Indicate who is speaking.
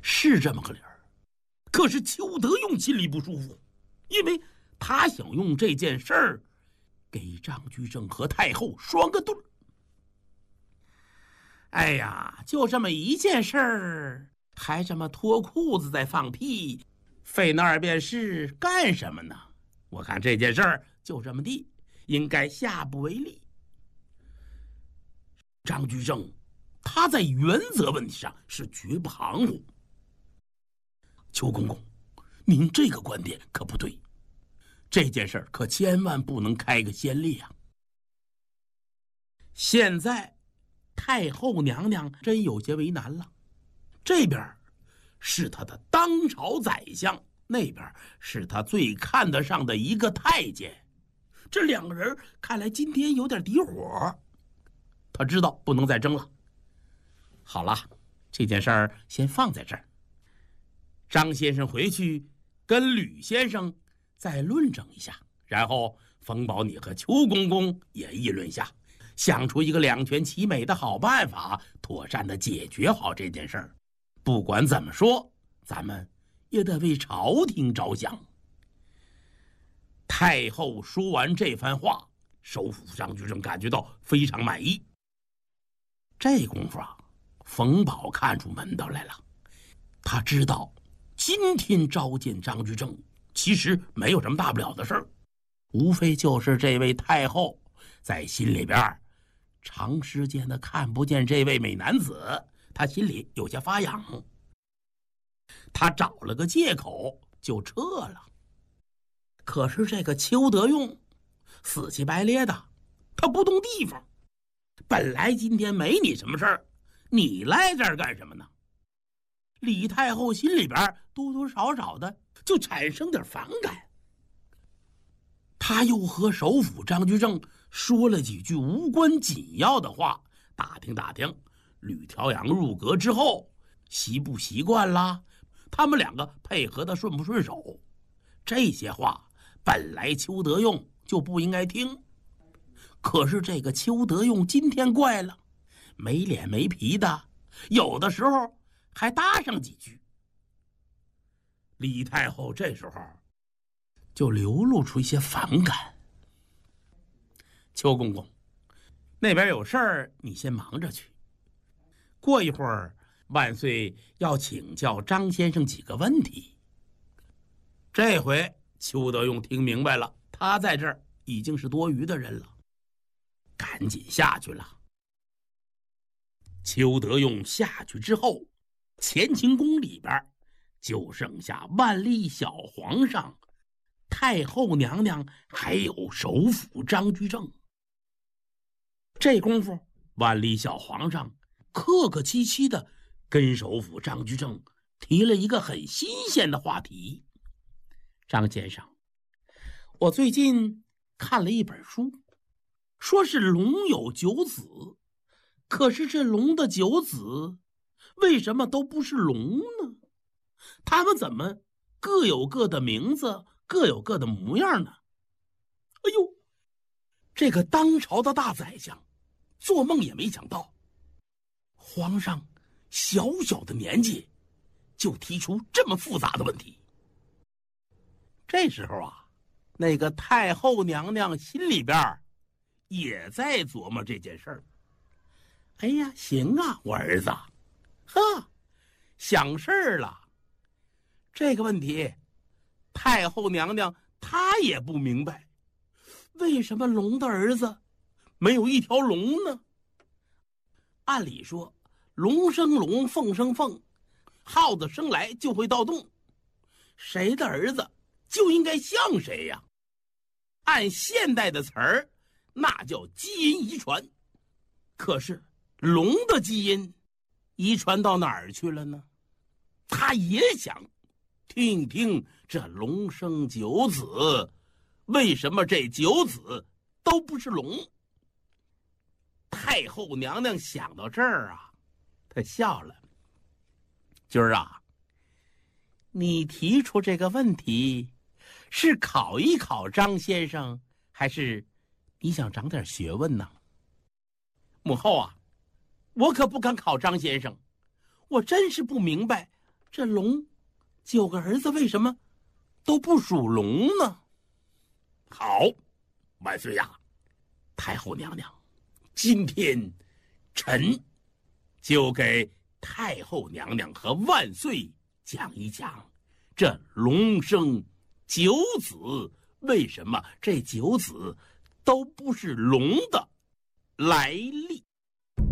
Speaker 1: 是这么个理儿。可是邱德用心里不舒服，因为他想用这件事儿给张居正和太后双个对儿。哎呀，就这么一件事儿，还这么脱裤子在放屁，费那二便士干什么呢？我看这件事儿就这么地，应该下不为例。张居正他在原则问题上是绝不含糊。邱公公，您这个观点可不对，这件事儿可千万不能开个先例啊！现在太后娘娘真有些为难了，这边是她的当朝宰相，那边是她最看得上的一个太监，这两个人看来今天有点敌火。他知道不能再争了。好了，这件事儿先放在这儿。张先生回去跟吕先生再论证一下，然后冯保你和邱公公也议论下，想出一个两全其美的好办法，妥善的解决好这件事儿。不管怎么说，咱们也得为朝廷着想。太后说完这番话，首辅张居正感觉到非常满意。这功夫啊，冯保看出门道来了。他知道今天召见张居正其实没有什么大不了的事儿，无非就是这位太后在心里边长时间的看不见这位美男子，他心里有些发痒。他找了个借口就撤了。可是这个邱德用死乞白咧的，他不动地方。本来今天没你什么事儿，你来这儿干什么呢？李太后心里边多多少少的就产生点反感。他又和首辅张居正说了几句无关紧要的话，打听打听吕调阳入阁之后习不习惯啦，他们两个配合的顺不顺手。这些话本来邱德用就不应该听，可是这个邱德用今天怪了，没脸没皮的，有的时候还搭上几句。李太后这时候就流露出一些反感。邱公公，那边有事儿，你先忙着去。过一会儿，万岁要请教张先生几个问题。这回邱德用听明白了，他在这儿已经是多余的人了，赶紧下去了。邱德用下去之后，乾清宫里边就剩下万历小皇上、太后娘娘还有首辅张居正。这功夫，万历小皇上客客气气的跟首辅张居正提了一个很新鲜的话题。张先生，我最近看了一本书，说是龙有9子，可是这龙的9子为什么都不是龙呢？他们怎么各有各的名字，各有各的模样呢？哎呦，这个当朝的大宰相做梦也没想到，皇上小小的年纪就提出这么复杂的问题。这时候啊，那个太后娘娘心里边也在琢磨这件事儿。哎呀，行啊，我儿子，呵，想事儿了。这个问题，太后娘娘她也不明白，为什么龙的儿子没有一条龙呢？按理说，龙生龙，凤生凤，耗子生来就会盗洞，谁的儿子就应该像谁呀。按现代的词儿，那叫基因遗传。可是龙的基因遗传到哪儿去了呢？他也想听一听这龙生9子，为什么这9子都不是龙？太后娘娘想到这儿啊，她笑了。军儿啊，你提出这个问题是考一考张先生，还是你想长点学问呢？母后啊，我可不敢考张先生，我真是不明白这龙9个儿子为什么都不属龙呢？好，万岁呀！太后娘娘，今天臣就给太后娘娘和万岁讲一讲这龙生9子，为什么这9子都不是龙的来历。